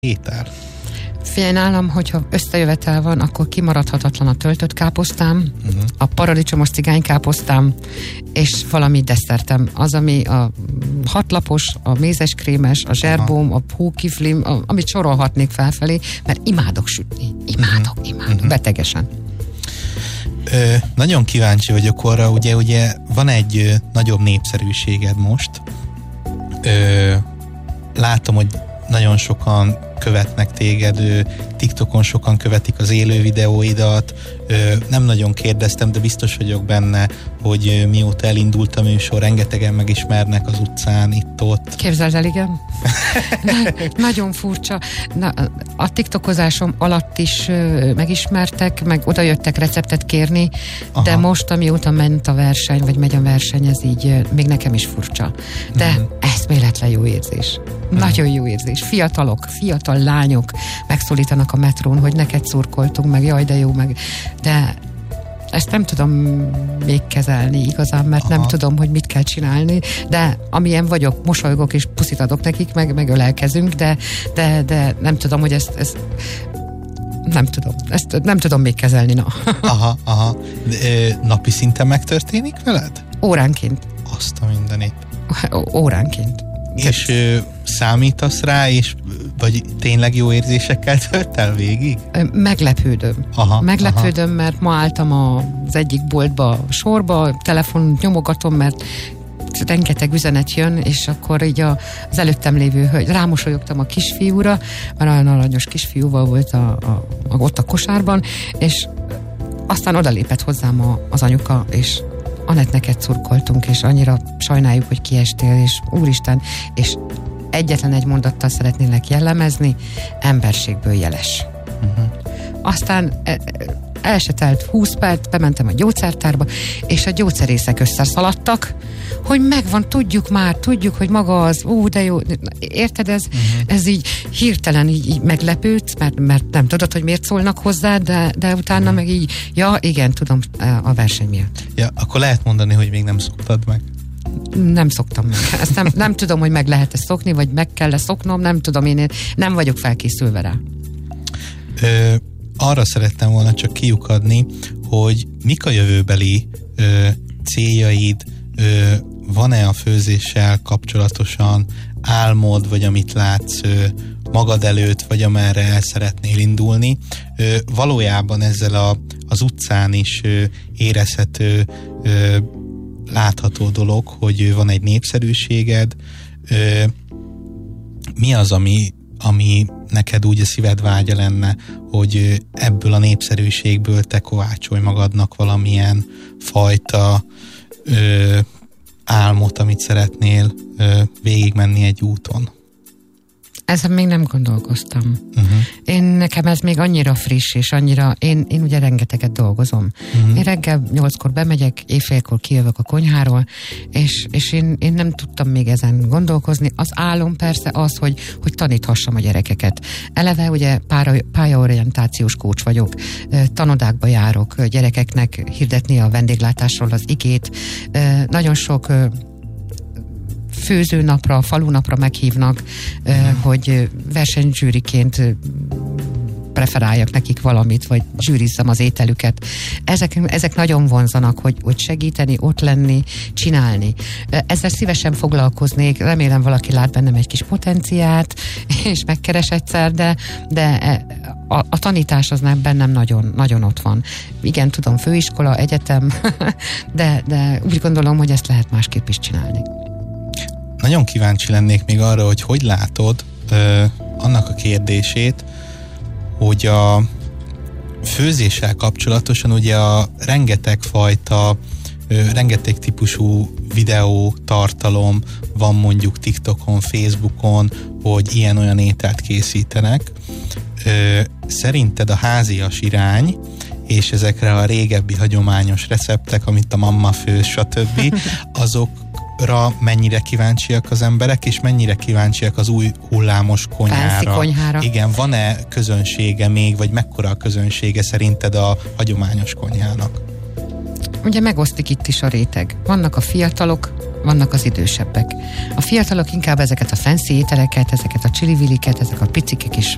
étel? Figyelj, nálam, hogyha összejövetel van, akkor kimaradhatatlan a töltött káposztám, a paradicsomos cigánykáposztám, és valami desszertem. Az, ami a hatlapos, a mézeskrémes, a zserbóm, a hókiflim, amit sorolhatnék felfelé, mert imádok sütni. Imádok. Betegesen. Nagyon kíváncsi vagyok arra, ugye van egy nagyobb népszerűséged most. Látom, hogy nagyon sokan követnek téged, TikTokon sokan követik az élő videóidat. Nem nagyon kérdeztem, de biztos vagyok benne, hogy mióta elindult a műsor, rengetegen megismernek az utcán, itt-ott. Képzeld el, igen. Nagyon furcsa. A TikTokozásom alatt is megismertek, meg odajöttek receptet kérni, de most, amióta ment a verseny, vagy megy a verseny, ez így még nekem is furcsa. De eszméletlen jó érzés. Nagyon jó érzés. Fiatal lányok megszólítanak a metrón, hogy neked szurkoltunk, meg jaj, de jó, meg de ezt nem tudom még kezelni igazán, mert nem tudom, hogy mit kell csinálni, de amilyen vagyok, mosolygok és puszit adok nekik, meg ölelkezünk, de nem tudom, hogy ezt nem tudom. Ezt nem tudom még kezelni, na. Aha. Napi szinten megtörténik veled? Óránként. Azt a mindenit. Óránként. És számítasz rá, és vagy tényleg jó érzésekkel tölt el végig? Meglepődöm, mert ma álltam az egyik boltba sorba, telefont nyomogatom, mert rengeteg üzenet jön, és akkor így az előttem lévő hölgy, rámosolyogtam a kisfiúra, mert olyan aranyos kisfiúval volt ott a kosárban, és aztán odalépett hozzám az anyuka, és Anett, neked szurkoltunk, és annyira sajnáljuk, hogy kiestél, és úristen, és egyetlen egy mondattal szeretnélek jellemezni, emberségből jeles. Aztán el se telt 20 perc, bementem a gyógyszertárba, és a gyógyszerészek összeszaladtak, hogy megvan, tudjuk, hogy maga az, de jó, érted, ez így hirtelen így meglepődsz, mert nem tudod, hogy miért szólnak hozzá, de utána meg így, ja, igen, tudom, a verseny miatt. Ja, akkor lehet mondani, hogy még nem szoktad meg. Nem szoktam meg. Ezt nem tudom, hogy meg lehet-e szokni, vagy meg kell-e szoknom, nem tudom, én nem vagyok felkészülve rá. Arra szerettem volna csak kiukadni, hogy mik a jövőbeli céljaid, van-e a főzéssel kapcsolatosan álmod, vagy amit látsz magad előtt, vagy amerre el szeretnél indulni. Valójában ezzel az utcán is érezhető, látható dolog, hogy van egy népszerűséged. Mi az, ami neked úgy a szíved vágya lenne, hogy ebből a népszerűségből te kovácsolj magadnak valamilyen fajta álmot, amit szeretnél végigmenni egy úton? Ezen még nem gondolkoztam. Nekem ez még annyira friss, és annyira, én ugye rengeteget dolgozom. Én reggel 8-kor bemegyek, éjfélkor kijövök a konyháról, és én nem tudtam még ezen gondolkozni. Az álom persze az, hogy taníthassam a gyerekeket. Eleve ugye pályaorientációs coach vagyok, tanodákba járok gyerekeknek hirdetni a vendéglátásról az igét. Nagyon sok főzőnapra, falunapra meghívnak, hogy versenyzsűriként preferáljak nekik valamit, vagy zsűrizzem az ételüket. Ezek nagyon vonzanak, hogy segíteni, ott lenni, csinálni. Ezzel szívesen foglalkoznék, remélem valaki lát bennem egy kis potenciát, és megkeres egyszer, de a tanítás az nem bennem nagyon, nagyon ott van. Igen, tudom, főiskola, egyetem, de úgy gondolom, hogy ezt lehet másképp is csinálni. Nagyon kíváncsi lennék még arra, hogy látod annak a kérdését, hogy a főzéssel kapcsolatosan ugye a rengeteg fajta, rengeteg típusú videó tartalom van mondjuk TikTokon, Facebookon, hogy ilyen-olyan ételt készítenek. Szerinted a házias irány és ezekre a régebbi hagyományos receptek, amit a mamma főz, stb. Azokra mennyire kíváncsiak az emberek, és mennyire kíváncsiak az új hullámos konyhára? Igen, van-e közönsége még, vagy mekkora a közönsége szerinted a hagyományos konyhának? Ugye megosztik itt is a réteg. Vannak a fiatalok, vannak az idősebbek. A fiatalok inkább ezeket a fancy ételeket, ezeket a csili-viliket, ezek a picike kis